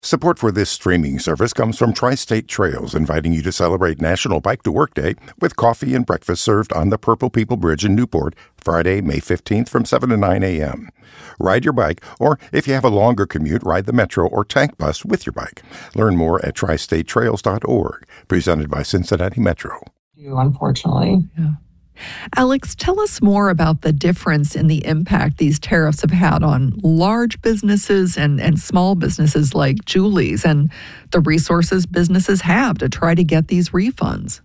Support for this streaming service comes from Tri-State Trails, inviting you to celebrate National Bike to Work Day with coffee and breakfast served on the Purple People Bridge in Newport, Friday, May 15th from 7 to 9 a.m. Ride your bike, or if you have a longer commute, ride the Metro or Tank Bus with your bike. Learn more at tristatetrails.org, presented by Cincinnati Metro. Unfortunately. Yeah. Alex, tell us more about the difference in the impact these tariffs have had on large businesses and small businesses like Julie's, and the resources businesses have to try to get these refunds.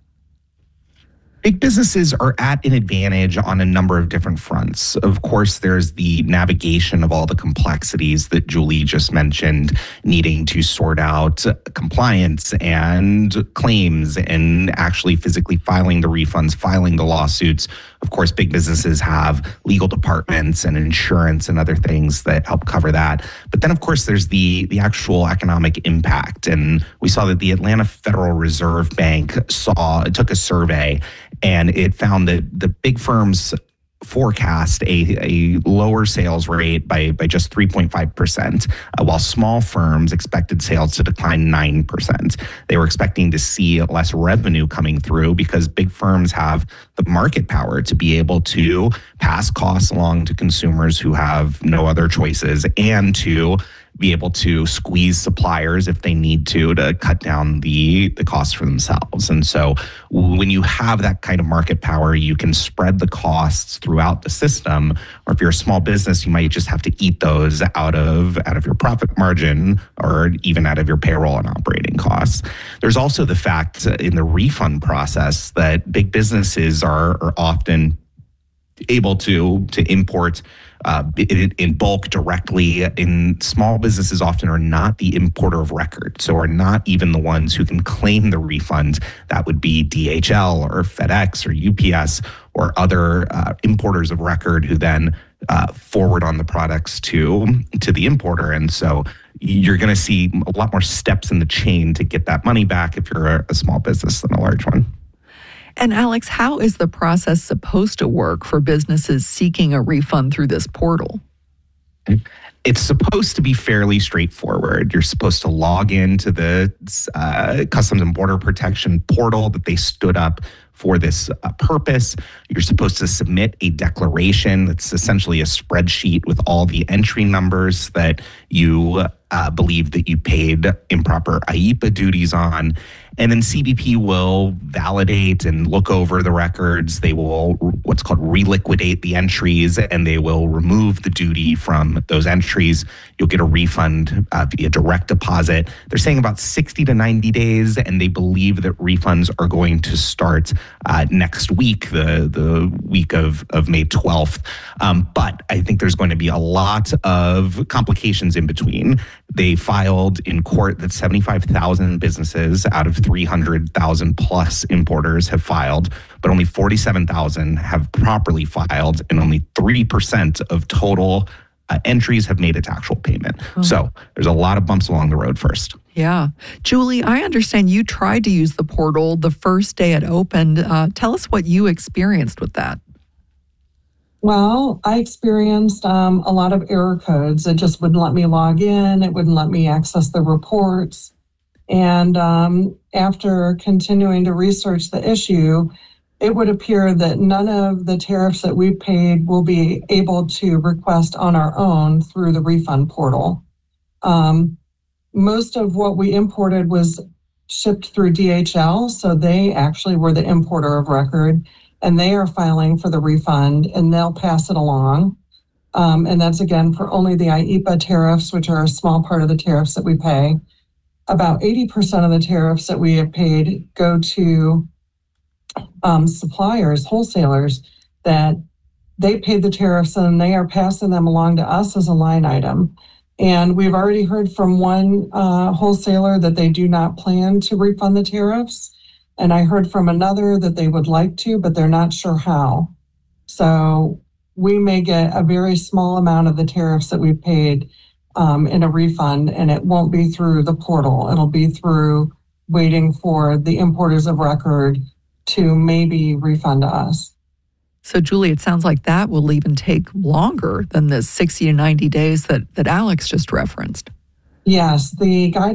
Big businesses are at an advantage on a number of different fronts. Of course, there's the navigation of all the complexities that Julie just mentioned, needing to sort out compliance and claims and actually physically filing the refunds, filing the lawsuits. Of course, big businesses have legal departments and insurance and other things that help cover that. But then, of course, there's the actual economic impact. And we saw that the Atlanta Federal Reserve Bank took a survey, and it found that the big firms forecast a lower sales rate by just 3.5%, while small firms expected sales to decline 9%. They were expecting to see less revenue coming through because big firms have the market power to be able to pass costs along to consumers who have no other choices, and to be able to squeeze suppliers if they need to cut down the costs for themselves. And so when you have that kind of market power, you can spread the costs throughout the system. Or if you're a small business, you might just have to eat those out of your profit margin, or even out of your payroll and operating costs. There's also the fact in the refund process that big businesses are often able to import in bulk directly. In small businesses often are not the importer of record, so are not even the ones who can claim the refund. That would be DHL or FedEx or UPS or other importers of record who then forward on the products to the importer. And so you're going to see a lot more steps in the chain to get that money back if you're a small business than a large one. And Alex, how is the process supposed to work for businesses seeking a refund through this portal? It's supposed to be fairly straightforward. You're supposed to log into the Customs and Border Protection portal that they stood up for this purpose. You're supposed to submit a declaration that's essentially a spreadsheet with all the entry numbers that you believe that you paid improper IEEPA duties on. And then CBP will validate and look over the records. They will what's called reliquidate the entries, and they will remove the duty from those entries. You'll get a refund via direct deposit. They're saying about 60 to 90 days, and they believe that refunds are going to start next week, the week of May 12th. But I think there's going to be a lot of complications in between. They filed in court that 75,000 businesses out of 300,000 plus importers have filed, but only 47,000 have properly filed, and only 3% of total entries have made it to actual payment. Oh. So there's a lot of bumps along the road first. Yeah. Julie, I understand you tried to use the portal the first day it opened. Tell us what you experienced with that. Well, I experienced a lot of error codes. It just wouldn't let me log in. It wouldn't let me access the reports. And after continuing to research the issue, it would appear that none of the tariffs that we paid will be able to request on our own through the refund portal. Most of what we imported was shipped through DHL, so they actually were the importer of record, and they are filing for the refund, and they'll pass it along. And that's, again, for only the IEEPA tariffs, which are a small part of the tariffs that we pay. About 80% of the tariffs that we have paid go to suppliers, wholesalers, that they paid the tariffs and they are passing them along to us as a line item. And we've already heard from one wholesaler that they do not plan to refund the tariffs. And I heard from another that they would like to, but they're not sure how. So we may get a very small amount of the tariffs that we paid in a refund, and it won't be through the portal. It'll be through waiting for the importers of record to maybe refund us. So, Julie, it sounds like that will even take longer than the 60 to 90 days that Alex just referenced. Yes, the guidance